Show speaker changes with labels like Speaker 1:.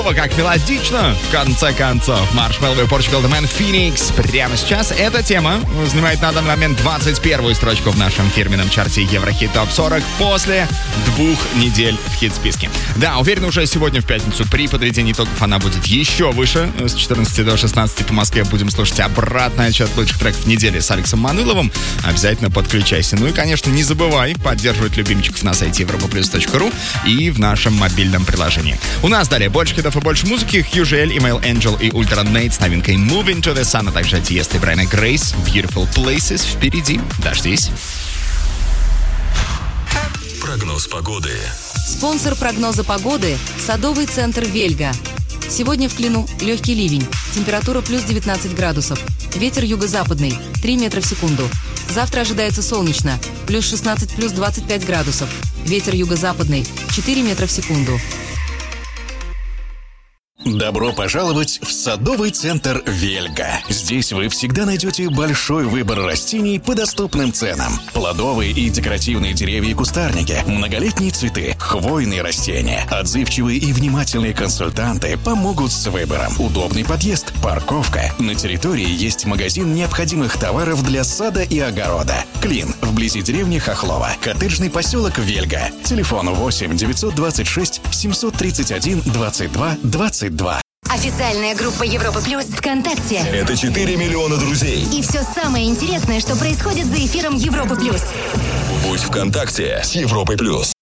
Speaker 1: Как мелодично, в конце концов. Маршмеллоу и Portugal The Man Phoenix прямо сейчас. Эта тема занимает на данный момент 21-ю строчку в нашем фирменном чарте Еврохит Топ 40 после 2 недель в хит-списке. Да, уверен, уже сегодня в пятницу при подведении итогов она будет еще выше. С 14 до 16 по Москве будем слушать обратный отчет лучших треков недели с Алексом Маныловым. Обязательно подключайся. Ну и, конечно, не забывай поддерживать любимчиков на сайте europaplus.ru и в нашем мобильном приложении. У нас далее больше хитов и больше музыки. Хью Жиэль, Email Angel и Ультра Нейт с новинкой Moving to the Sun, а также Тиеста и Брайана Грейс Beautiful Places впереди. Дождись.
Speaker 2: Прогноз погоды.
Speaker 3: Спонсор прогноза погоды – Садовый центр «Вельга». Сегодня в Клину легкий ливень. Температура плюс 19 градусов. Ветер юго-западный – 3 метра в секунду. Завтра ожидается солнечно. Плюс 16, плюс 25 градусов. Ветер юго-западный – 4 метра в секунду.
Speaker 2: Добро пожаловать в садовый центр «Вельга». Здесь вы всегда найдете большой выбор растений по доступным ценам. Плодовые и декоративные деревья и кустарники, многолетние цветы, хвойные растения. Отзывчивые и внимательные консультанты помогут с выбором. Удобный подъезд, парковка. На территории есть магазин необходимых товаров для сада и огорода. Клин, вблизи деревни Хохлова. Коттеджный поселок «Вельга». Телефон 8 926 731 22 22.
Speaker 4: Официальная группа Европа Плюс ВКонтакте.
Speaker 5: Это 4 миллиона друзей.
Speaker 4: И все самое интересное, что происходит за эфиром Европа Плюс.
Speaker 5: Будь ВКонтакте с Европой Плюс.